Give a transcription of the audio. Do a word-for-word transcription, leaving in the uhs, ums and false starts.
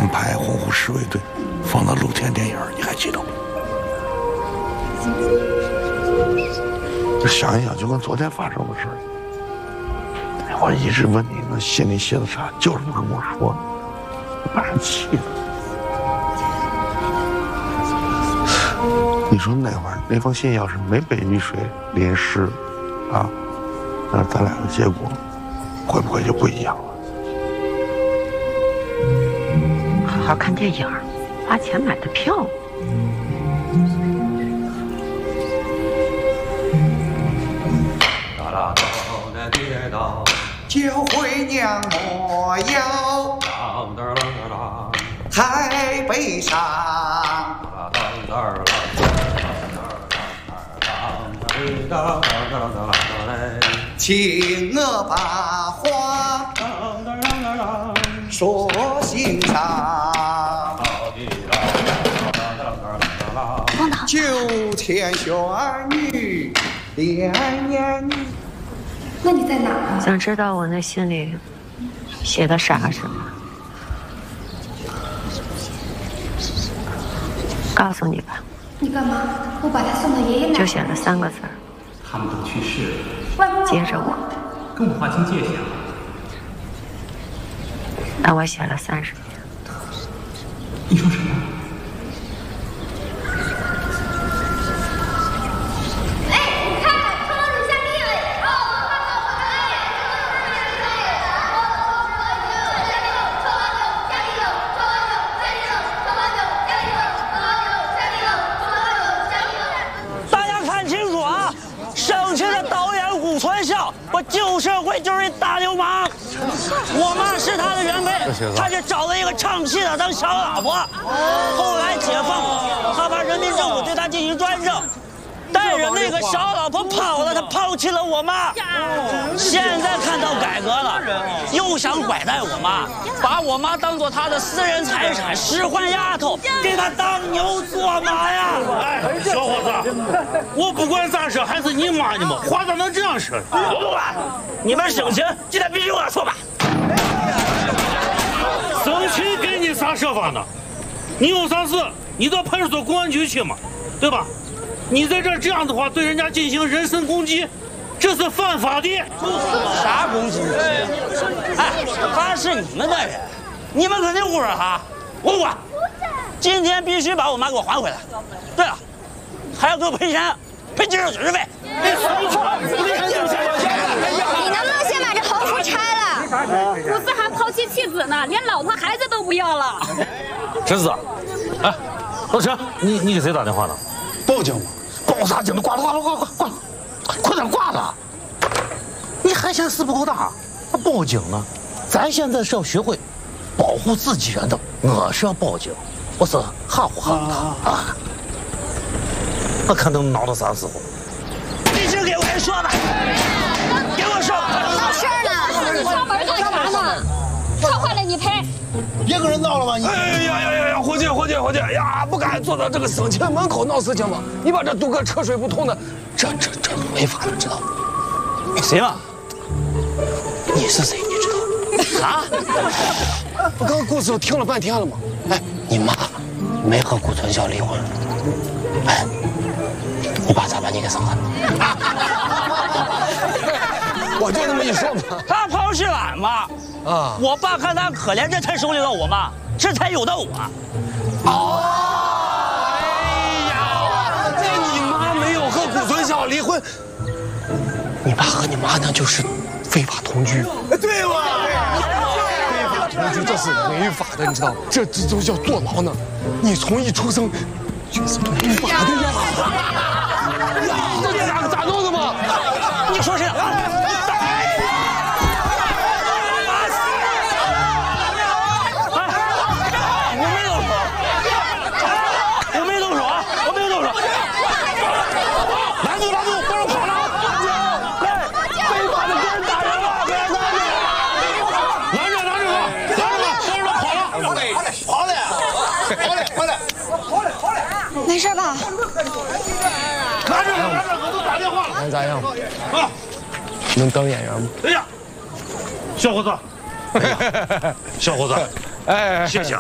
翻拍《红湖侍卫队》，放到露天电影，你还记得吗？就想一想，就跟昨天发生的事儿。我一直问你，那信里写的啥，就是不跟我说，把人气的。你说那会儿那封信要是没被雨水淋湿，啊，那咱俩的结果会不会就不一样了？ 好好看电影，花钱买的票。 酒会娘莫要太悲伤，请我把话说心上。九天玄女莲眼女。 那你在哪儿？ 想知道我那信里写的啥是吗？告诉你吧。 你干嘛？我把他送到爷爷那儿。 就写了三个字儿。 他们都去世了。 接着我。 跟我划清界限了。 那我写了三十年。 你说什么？ 我旧社会就是一大流氓，我妈是他的原配，他是找了一个唱戏的当小老婆。后来解放了，他把人民政府对他进行专政，带着那个小老婆跑了，他抛弃了我妈。现在看到改革了，又想拐带我妈，把我妈当做他的私人财产，使唤丫头，给他当牛做马呀！ 哎，小伙子，我不管咋说，还是你妈呢嘛，话咋能这样说？ 我不管，你们生气，今天必须我说吧。 生气给你啥说法呢？你有啥事，你到派出所公安局去嘛，对吧？你在这这样的话，对人家进行人身攻击，这是犯法的。 啥攻击？哎，他是你们的人，你们肯定护着他，我不管。今天必须把我妈给我还回来。对了，还要给我赔钱，赔介绍手续费。 你能不能先把这侯府拆了？ 不是还抛弃妻子呢，连老婆孩子都不要了。 陈子，哎，老陈，你你给谁打电话呢？ 报警吗？ 报啥警？挂了挂了挂了挂了，快点挂了！你还嫌事不够大？报警呢？咱现在是要学会保护自己人的，我是要报警，我是哈呼哈呼他啊！我看能闹到啥时候？ 你先给我人说吧，给我说。 闹事儿了！ 你上门干啥呢？破坏了你赔。 别跟人闹了吧你！ 哎呀呀呀呀！伙计伙计伙计呀，不该坐到这个生前门口闹事情吧？你把这杜哥车水不通的，这这这违法的，知道吗？ 谁嘛？ 你是谁？你知道？ 啊？ 我刚刚故事都听了半天了嘛。哎，你妈没和顾存孝离婚。哎，你爸咋把你给生了？我就那么一说嘛。 他抛弃俺妈啊！我爸看他可怜，这才收留了我妈，这才有的我。 哦，哎呀，那你妈没有和顾存孝离婚，你爸和你妈那就是非法同居。 对吧？ 非法同居这是违法的，你知道吗？这这都叫坐牢呢。你从一出生就是违法的呀！这这俩咋弄的嘛？ 你说谁？ 没事吧？ 拿着拿着，我都打电话了。 能咋样？ 啊， 能当演员吗？ 哎呀，小伙子，哎呀，小伙子，哎，谢谢。